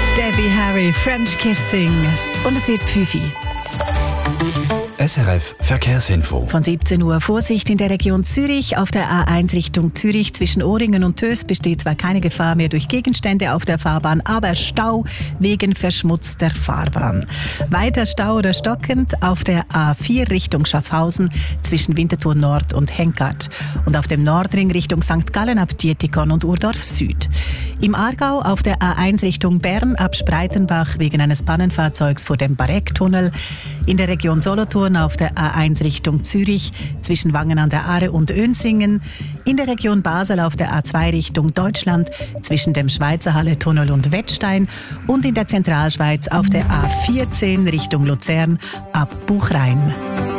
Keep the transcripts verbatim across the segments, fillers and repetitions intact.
Debbie Harry, French Kissing. Und es wird Pfüfi. S R F Verkehrsinfo. Von siebzehn Uhr Vorsicht in der Region Zürich. Auf der A eins Richtung Zürich zwischen Ohringen und Töss besteht zwar keine Gefahr mehr durch Gegenstände auf der Fahrbahn, aber Stau wegen verschmutzter Fahrbahn. Weiter Stau oder stockend auf der A vier Richtung Schaffhausen zwischen Winterthur Nord und Henkart. Und auf dem Nordring Richtung Sankt Gallen ab Dietikon und Urdorf Süd. Im Aargau auf der A eins Richtung Bern ab Spreitenbach wegen eines Pannenfahrzeugs vor dem Barecktunnel. In der Region Solothurn auf der A eins Richtung Zürich zwischen Wangen an der Aare und Önsingen, in der Region Basel auf der A zwei Richtung Deutschland zwischen dem Schweizerhalle-Tunnel und Wettstein und in der Zentralschweiz auf der A vierzehn Richtung Luzern ab Buchrein.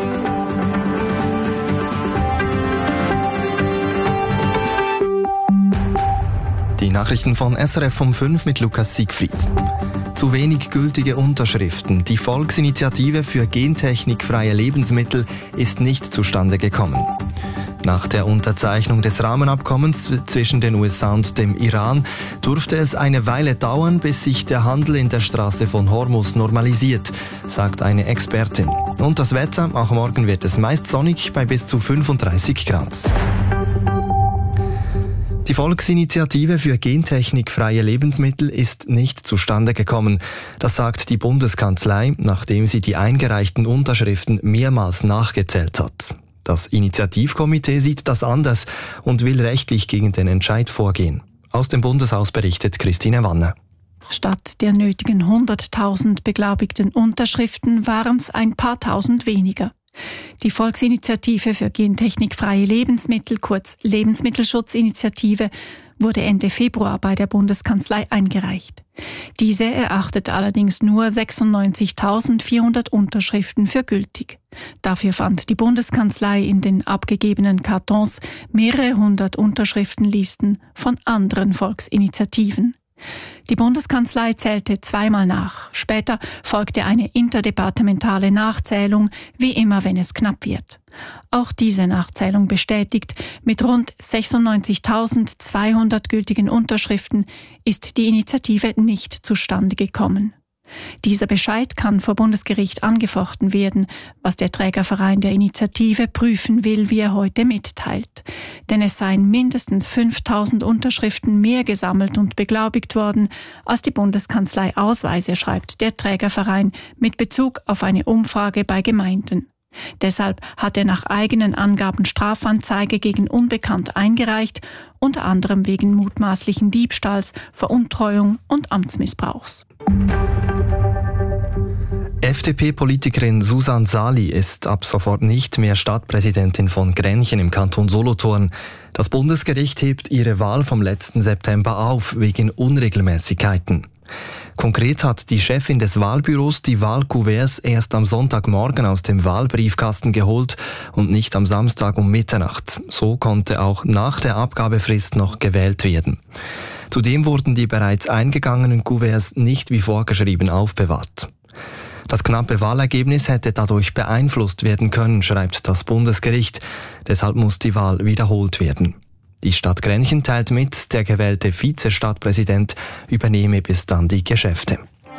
Die Nachrichten von S R F um fünf mit Lukas Siegfried. Zu wenig gültige Unterschriften. Die Volksinitiative für gentechnikfreie Lebensmittel ist nicht zustande gekommen. Nach der Unterzeichnung des Rahmenabkommens zwischen den U S A und dem Iran durfte es eine Weile dauern, bis sich der Handel in der Straße von Hormuz normalisiert, sagt eine Expertin. Und das Wetter, auch morgen wird es meist sonnig bei bis zu fünfunddreißig Grad. Die Volksinitiative für gentechnikfreie Lebensmittel ist nicht zustande gekommen. Das sagt die Bundeskanzlei, nachdem sie die eingereichten Unterschriften mehrmals nachgezählt hat. Das Initiativkomitee sieht das anders und will rechtlich gegen den Entscheid vorgehen. Aus dem Bundeshaus berichtet Christine Wanner. Statt der nötigen hunderttausend beglaubigten Unterschriften waren es ein paar tausend weniger. Die Volksinitiative für gentechnikfreie Lebensmittel, kurz Lebensmittelschutzinitiative, wurde Ende Februar bei der Bundeskanzlei eingereicht. Diese erachtet allerdings nur sechsundneunzigtausendvierhundert Unterschriften für gültig. Dafür fand die Bundeskanzlei in den abgegebenen Kartons mehrere hundert Unterschriftenlisten von anderen Volksinitiativen. Die Bundeskanzlei zählte zweimal nach. Später folgte eine interdepartementale Nachzählung, wie immer, wenn es knapp wird. Auch diese Nachzählung bestätigt, mit rund sechsundneunzigtausendzweihundert gültigen Unterschriften ist die Initiative nicht zustande gekommen. Dieser Bescheid kann vor Bundesgericht angefochten werden, was der Trägerverein der Initiative prüfen will, wie er heute mitteilt. Denn es seien mindestens fünftausend Unterschriften mehr gesammelt und beglaubigt worden, als die Bundeskanzlei ausweise, schreibt der Trägerverein mit Bezug auf eine Umfrage bei Gemeinden. Deshalb hat er nach eigenen Angaben Strafanzeige gegen Unbekannt eingereicht, unter anderem wegen mutmaßlichen Diebstahls, Veruntreuung und Amtsmissbrauchs. F D P-Politikerin Susan Sali ist ab sofort nicht mehr Stadtpräsidentin von Grenchen im Kanton Solothurn. Das Bundesgericht hebt ihre Wahl vom letzten September auf, wegen Unregelmäßigkeiten. Konkret hat die Chefin des Wahlbüros die Wahlkuverts erst am Sonntagmorgen aus dem Wahlbriefkasten geholt und nicht am Samstag um Mitternacht. So konnte auch nach der Abgabefrist noch gewählt werden. Zudem wurden die bereits eingegangenen Kuverts nicht wie vorgeschrieben aufbewahrt. Das knappe Wahlergebnis hätte dadurch beeinflusst werden können, schreibt das Bundesgericht. Deshalb muss die Wahl wiederholt werden. Die Stadt Grenchen teilt mit, der gewählte Vizestadtpräsident übernehme bis dann die Geschäfte.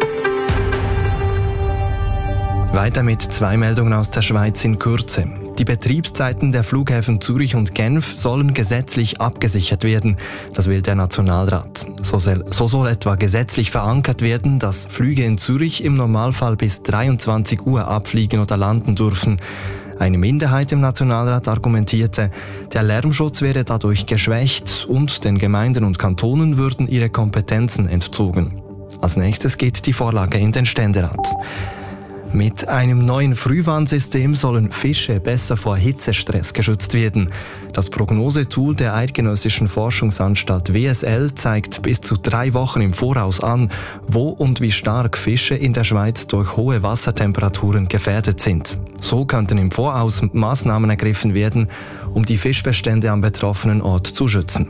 Weiter mit zwei Meldungen aus der Schweiz in Kürze. Die Betriebszeiten der Flughäfen Zürich und Genf sollen gesetzlich abgesichert werden. Das will der Nationalrat. So soll, so soll etwa gesetzlich verankert werden, dass Flüge in Zürich im Normalfall bis dreiundzwanzig Uhr abfliegen oder landen dürfen. Eine Minderheit im Nationalrat argumentierte, der Lärmschutz wäre dadurch geschwächt und den Gemeinden und Kantonen würden ihre Kompetenzen entzogen. Als nächstes geht die Vorlage in den Ständerat. Mit einem neuen Frühwarnsystem sollen Fische besser vor Hitzestress geschützt werden. Das Prognosetool der Eidgenössischen Forschungsanstalt W S L zeigt bis zu drei Wochen im Voraus an, wo und wie stark Fische in der Schweiz durch hohe Wassertemperaturen gefährdet sind. So könnten im Voraus Maßnahmen ergriffen werden, um die Fischbestände am betroffenen Ort zu schützen.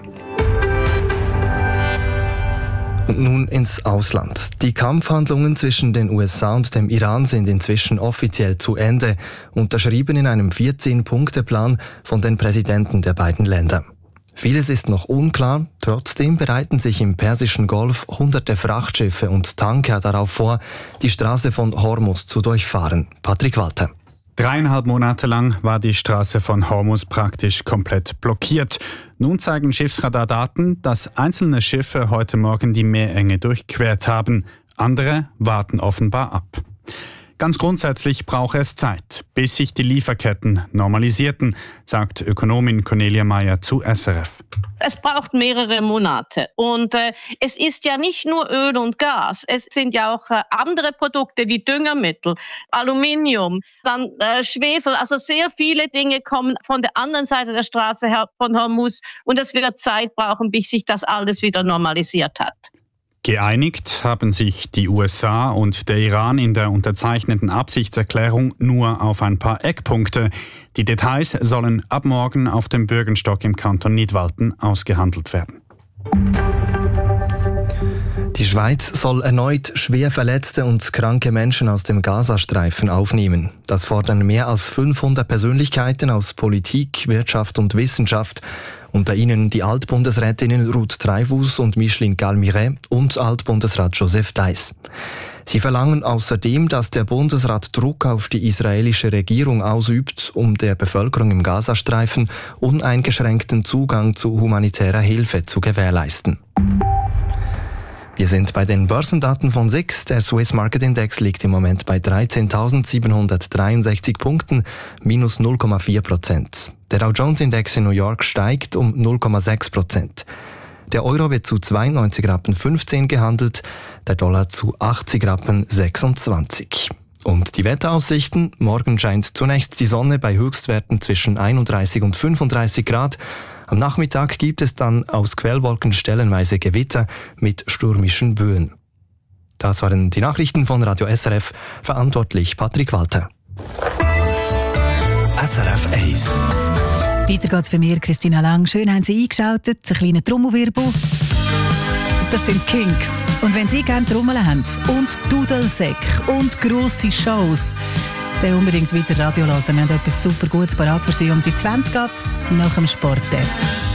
Und nun ins Ausland. Die Kampfhandlungen zwischen den U S A und dem Iran sind inzwischen offiziell zu Ende, unterschrieben in einem vierzehn Punkte Plan von den Präsidenten der beiden Länder. Vieles ist noch unklar, trotzdem bereiten sich im Persischen Golf hunderte Frachtschiffe und Tanker darauf vor, die Straße von Hormuz zu durchfahren. Patrick Walter. Dreieinhalb Monate lang war die Straße von Hormuz praktisch komplett blockiert. Nun zeigen Schiffsradardaten, dass einzelne Schiffe heute Morgen die Meerenge durchquert haben. Andere warten offenbar ab. Ganz grundsätzlich brauche es Zeit, bis sich die Lieferketten normalisierten, sagt Ökonomin Cornelia Meyer zu S R F. Es braucht mehrere Monate und äh, es ist ja nicht nur Öl und Gas, es sind ja auch äh, andere Produkte wie Düngermittel, Aluminium, dann äh, Schwefel, also sehr viele Dinge kommen von der anderen Seite der Straße her von Hormuz und es wird Zeit brauchen, bis sich das alles wieder normalisiert hat. Geeinigt haben sich die U S A und der Iran in der unterzeichneten Absichtserklärung nur auf ein paar Eckpunkte. Die Details sollen ab morgen auf dem Bürgenstock im Kanton Nidwalden ausgehandelt werden. Die Schweiz soll erneut schwer verletzte und kranke Menschen aus dem Gazastreifen aufnehmen. Das fordern mehr als fünfhundert Persönlichkeiten aus Politik, Wirtschaft und Wissenschaft. Unter ihnen die Altbundesrätinnen Ruth Dreifuss und Micheline Galmiret und Altbundesrat Joseph Deiss. Sie verlangen außerdem, dass der Bundesrat Druck auf die israelische Regierung ausübt, um der Bevölkerung im Gazastreifen uneingeschränkten Zugang zu humanitärer Hilfe zu gewährleisten. Wir sind bei den Börsendaten von S I X. Der Swiss Market Index liegt im Moment bei dreizehntausendsiebenhundertdreiundsechzig Punkten, minus null Komma vier Prozent. Der Dow Jones Index in New York steigt um null Komma sechs Prozent. Der Euro wird zu zweiundneunzig Rappen fünfzehn gehandelt, der Dollar zu achtzig Rappen sechsundzwanzig. Und die Wetteraussichten: Morgen scheint zunächst die Sonne bei Höchstwerten zwischen einunddreißig und fünfunddreißig Grad. Am Nachmittag gibt es dann aus Quellwolken stellenweise Gewitter mit stürmischen Böen. Das waren die Nachrichten von Radio S R F. Verantwortlich Patrick Walter. S R F eins. Weiter geht's bei mir, Christina Lang. Schön haben Sie eingeschaltet. Ein kleiner Trommelwirbel. Das sind Kinks. Und wenn Sie gerne Trommeln haben und Dudelsäck und grosse Shows, dann unbedingt wieder Radio hören. Wir haben etwas super Gutes parat für Sie um die zwanzig ab nach dem Sport.